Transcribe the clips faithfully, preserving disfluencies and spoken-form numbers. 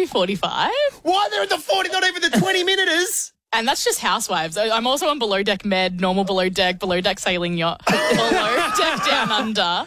maybe forty-five. Why they're at the forty, not even the twenty minuters? And that's just Housewives. I'm also on Below Deck Med, normal Below Deck, Below Deck Sailing Yacht, Below Deck Down Under.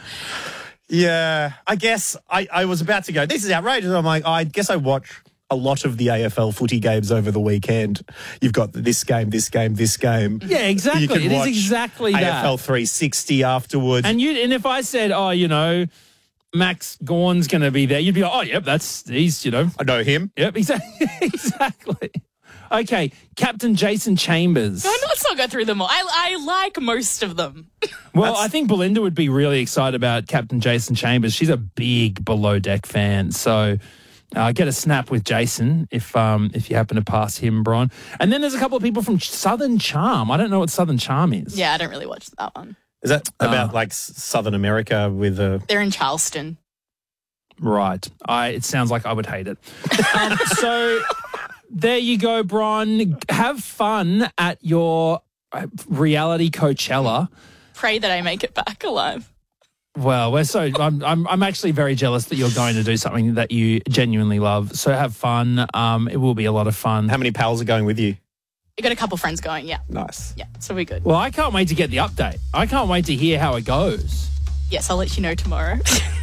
Yeah, I guess I, I was about to go, this is outrageous. I'm like, I guess I watch a lot of the A F L footy games over the weekend. You've got this game, this game, this game. Yeah, exactly. You can It is watch exactly that. A F L three sixty afterwards. And you, and if I said, oh, you know, Max Gorn's going to be there, you'd be like, oh, yep, that's, he's, you know. I know him. Yep, exactly. exactly. Okay, Captain Jason Chambers. No, let's not go through them all. I, I like most of them. Well, I think Belinda would be really excited about Captain Jason Chambers. She's a big Below Deck fan, so uh, get a snap with Jason if um, if you happen to pass him, Bron. And then there's a couple of people from Southern Charm. I don't know what Southern Charm is. Yeah, I don't really watch that one. Is that about Oh. like S- Southern America with a... They're in Charleston. Right. I. It sounds like I would hate it. Um, so there you go, Bron. Have fun at your uh, reality Coachella. Pray that I make it back alive. Well, we're so I'm, I'm I'm actually very jealous that you're going to do something that you genuinely love. So have fun. Um, it will be a lot of fun. How many pals are going with you? I got a couple friends going, yeah. Nice. Yeah, so we're good. Well, I can't wait to get the update. I can't wait to hear how it goes. Yes, I'll let you know tomorrow.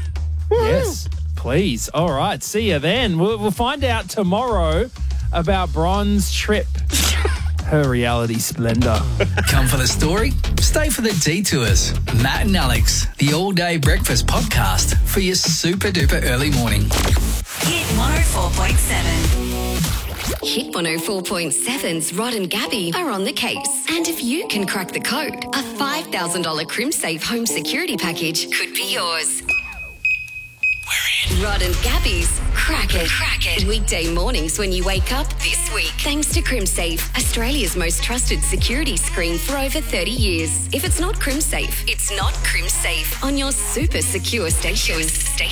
Yes, please. All right, see you then. We'll, we'll find out tomorrow about Bron's trip, her reality splendor. Come for the story, stay for the detours. Matt and Alex, the all-day breakfast podcast for your super-duper early morning. Hit one oh four point seven. Hit one oh four point seven's Rod and Gabby are on the case. And if you can crack the code, a five thousand dollars CrimSafe home security package could be yours. We're in. Rod and Gabby's Crack It. Crack It. Weekday mornings when you wake up this week. Thanks to CrimSafe, Australia's most trusted security screen for over thirty years. If it's not CrimSafe, it's not CrimSafe on your super secure station. Station.